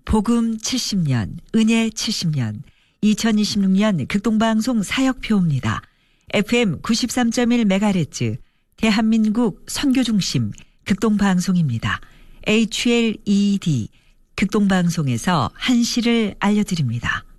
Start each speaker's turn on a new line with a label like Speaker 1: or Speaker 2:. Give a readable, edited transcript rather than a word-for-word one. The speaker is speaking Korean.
Speaker 1: 복음 70년, 은혜 70년, 2026년 극동방송 사역표입니다. FM 93.1MHz, 대한민국 선교중심 극동방송입니다. HLED 극동방송에서 한시를 알려드립니다.